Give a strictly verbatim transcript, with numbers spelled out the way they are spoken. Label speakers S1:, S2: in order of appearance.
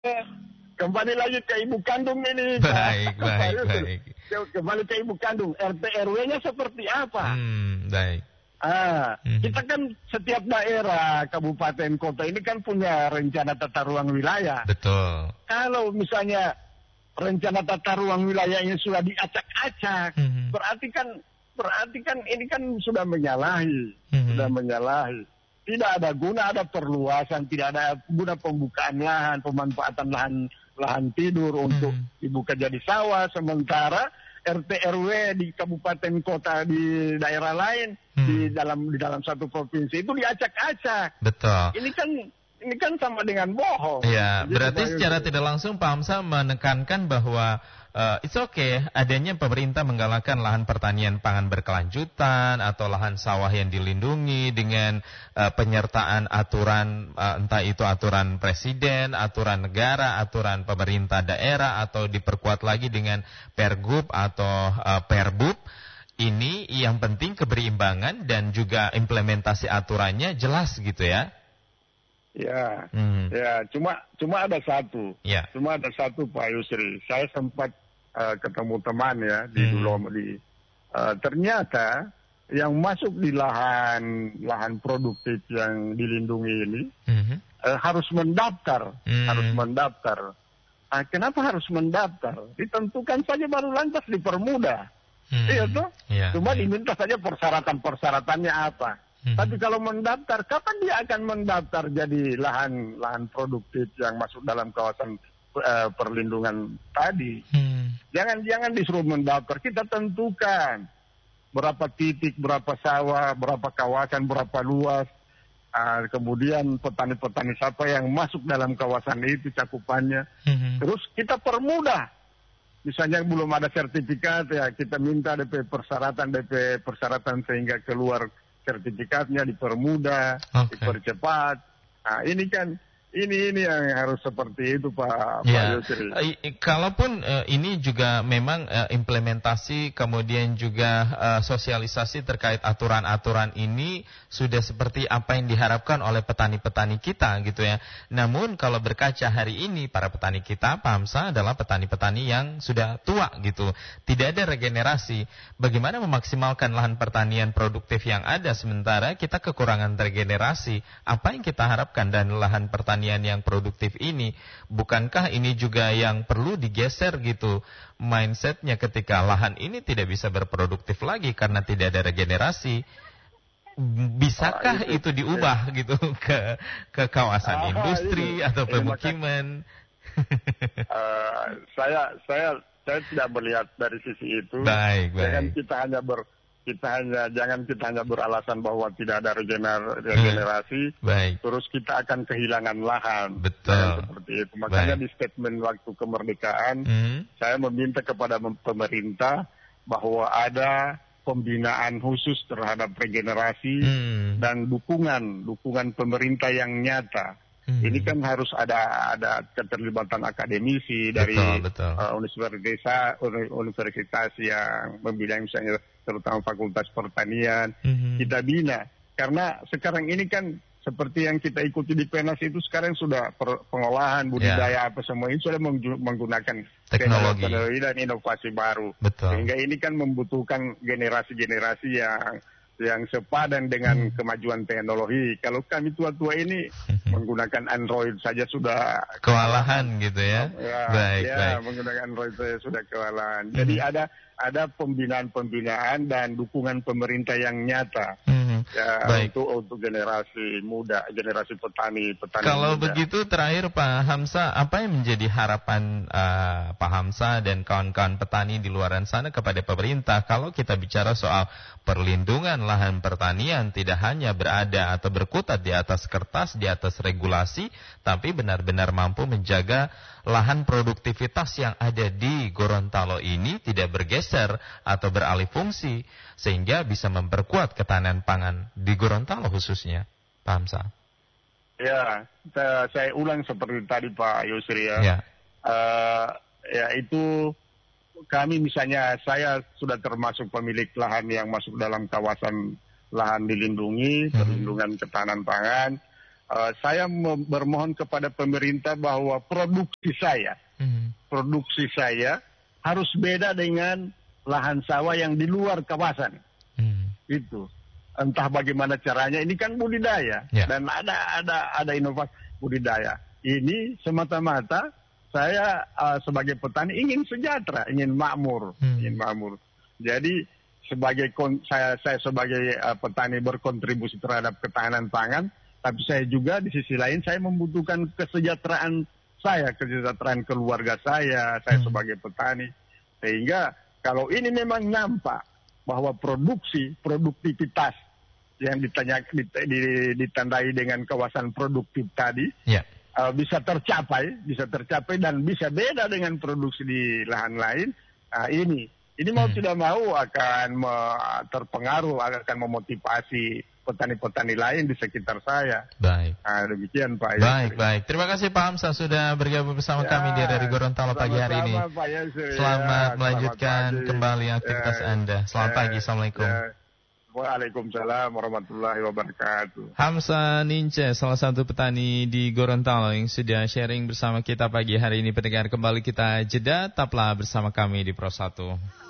S1: Kembali lagi ke ibu kandung ini.
S2: Baik, baik, baik.
S1: Kembali ke ibu kandung. R T R W-nya seperti apa?
S2: Hmm, baik.
S1: Ah,
S2: Hmm.
S1: kita kan setiap daerah, kabupaten, kota ini kan punya rencana tata ruang wilayah.
S2: Betul.
S1: Kalau misalnya rencana tata ruang wilayahnya sudah diacak-acak, hmm. berarti kan berarti kan ini kan sudah menyalahi, hmm. sudah menyalahi. Tidak ada guna ada perluasan, tidak ada guna pembukaan lahan, pemanfaatan lahan lahan tidur untuk hmm. dibuka jadi sawah, sementara R T R W di kabupaten kota di daerah lain hmm. di dalam di dalam satu provinsi itu diacak-acak.
S2: Betul.
S1: Ini kan ini kan sama dengan bohong.
S2: Ya,
S1: jadi
S2: berarti secara
S1: itu.
S2: tidak langsung Pak Hamzah menekankan bahwa uh, it's okay adanya pemerintah menggalakkan lahan pertanian pangan berkelanjutan atau lahan sawah yang dilindungi dengan uh, penyertaan aturan uh, entah itu aturan presiden, aturan negara, aturan pemerintah daerah atau diperkuat lagi dengan pergub atau uh, perbub. Ini yang penting keberimbangan dan juga implementasi aturannya jelas gitu ya.
S1: Ya,
S2: hmm.
S1: ya, cuma cuma ada satu,
S2: ya.
S1: cuma ada satu Pak Yusri. Saya sempat uh, ketemu teman ya di hmm. dulu di uh, ternyata yang masuk di lahan lahan produktif yang dilindungi ini hmm. uh, harus mendaftar, hmm. harus mendaftar. Nah, kenapa harus mendaftar? Ditentukan saja baru lantas dipermudah, hmm. iya tuh.
S2: Ya,
S1: cuma
S2: ya.
S1: diminta saja persyaratan-persyaratannya apa. Hmm. Tapi kalau mendaftar, kapan dia akan mendaftar jadi lahan lahan produktif yang masuk dalam kawasan uh, perlindungan tadi? Hmm. Jangan jangan disuruh mendaftar. Kita tentukan berapa titik, berapa sawah, berapa kawasan, berapa luas. Uh, kemudian petani-petani siapa yang masuk dalam kawasan itu cakupannya. Hmm. Terus kita permudah. Misalnya belum ada sertifikat ya kita minta D P persyaratan D P persyaratan sehingga keluar sertifikatnya dipermudah, okay. dipercepat. Nah, ini kan ini ini yang harus seperti itu Pak
S2: ya.
S1: Pak Yusri.
S2: Kalaupun uh, ini juga memang uh, implementasi kemudian juga uh, sosialisasi terkait aturan-aturan ini sudah seperti apa yang diharapkan oleh petani-petani kita gitu ya. Namun kalau berkaca hari ini para petani kita Pak Hamzah adalah petani-petani yang sudah tua gitu. Tidak ada regenerasi. Bagaimana memaksimalkan lahan pertanian produktif yang ada sementara kita kekurangan regenerasi? Apa yang kita harapkan dan lahan pertanian yang produktif ini, bukankah ini juga yang perlu digeser gitu mindsetnya ketika lahan ini tidak bisa berproduktif lagi karena tidak ada regenerasi? Bisakah oh, itu, itu diubah ya. gitu ke ke kawasan oh, industri ini. atau pemukiman? uh,
S1: saya saya saya tidak melihat dari sisi itu.
S2: Baik, baik.
S1: Jangan kita hanya ber kita hanya jangan kita hanya beralasan bahwa tidak ada regener, regenerasi,
S2: hmm.
S1: terus kita akan kehilangan lahan.
S2: Betul.
S1: Jangan seperti itu. Makanya
S2: baik.
S1: di statement waktu kemerdekaan,
S2: hmm.
S1: saya meminta kepada pemerintah bahwa ada pembinaan khusus terhadap regenerasi hmm. dan dukungan dukungan pemerintah yang nyata. Hmm. Ini kan harus ada ada keterlibatan akademisi dari
S2: betul, betul.
S1: Uh, universitas universitas yang membidang misalnya terutama fakultas pertanian hmm. kita bina karena sekarang ini kan seperti yang kita ikuti di Penas itu sekarang sudah per, pengolahan budidaya yeah. apa semua ini sudah menggunakan
S2: teknologi.
S1: teknologi dan inovasi baru
S2: betul.
S1: Sehingga ini kan membutuhkan generasi-generasi yang yang sepadan dengan hmm. kemajuan teknologi. Kalau kami tua-tua ini menggunakan Android saja sudah
S2: kewalahan gitu ya.
S1: Ya,
S2: baik,
S1: ya
S2: baik.
S1: menggunakan Android saja sudah kewalahan. Hmm. Jadi ada ada pembinaan-pembinaan dan dukungan pemerintah yang nyata. Hmm. Ya,
S2: baik.
S1: untuk untuk generasi muda, generasi petani, petani
S2: Kalau
S1: muda.
S2: begitu terakhir Pak Hamzah, apa yang menjadi harapan uh, Pak Hamzah dan kawan-kawan petani di luar sana kepada pemerintah kalau kita bicara soal perlindungan lahan pertanian tidak hanya berada atau berkutat di atas kertas, di atas regulasi, tapi benar-benar mampu menjaga lahan produktivitas yang ada di Gorontalo ini tidak bergeser atau beralih fungsi, sehingga bisa memperkuat ketahanan pangan di Gorontalo khususnya, Pak Hamzah.
S1: Ya, saya ulang seperti tadi Pak Yusri ya.
S2: Ya.
S1: Uh, ya itu kami misalnya saya sudah termasuk pemilik lahan yang masuk dalam kawasan lahan dilindungi, hmm. perlindungan ketahanan pangan. uh, saya mem- bermohon kepada pemerintah bahwa produksi saya, hmm. produksi saya harus beda dengan lahan sawah yang di luar kawasan. Hmm. Itu. Entah bagaimana caranya, ini kan budidaya ya. Dan ada ada ada inovasi budidaya. Ini semata-mata saya uh, sebagai petani ingin sejahtera, ingin makmur, hmm. ingin makmur. Jadi sebagai kon, saya saya sebagai uh, petani berkontribusi terhadap ketahanan pangan, tapi saya juga di sisi lain saya membutuhkan kesejahteraan saya, kesejahteraan keluarga saya, saya hmm. sebagai petani. Sehingga kalau ini memang nampak bahwa produksi, produktivitas yang ditanya, ditandai dengan kawasan produktif tadi yeah. uh, bisa tercapai, bisa tercapai dan bisa beda dengan produksi di lahan lain. Nah, ini, ini mau hmm. tidak mau akan me- terpengaruh, akan memotivasi petani-petani lain di sekitar saya.
S2: Baik.
S1: Nah, demikian Pak.
S2: Baik, ya. baik. Terima kasih Pak Hamzah sudah bergabung bersama ya, kami di dari Gorontalo pagi hari ini.
S1: Pak Yusuf,
S2: selamat
S1: ya,
S2: melanjutkan
S1: selamat
S2: kembali aktivitas ya, Anda. Selamat ya, pagi, Assalamualaikum. Ya.
S1: Waalaikumsalam warahmatullahi wabarakatuh.
S2: Hamzah Nince, salah satu petani di Gorontalo yang sudah sharing bersama kita pagi hari ini. Pendengar, kembali kita jeda, tetaplah bersama kami di Pro satu.